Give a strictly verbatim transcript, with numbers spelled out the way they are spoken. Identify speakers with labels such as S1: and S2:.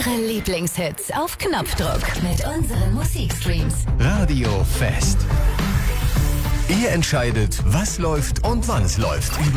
S1: Ihre Lieblingshits auf Knopfdruck mit unseren Musikstreams.
S2: Radio Fest. Ihr entscheidet, was läuft und wann es läuft.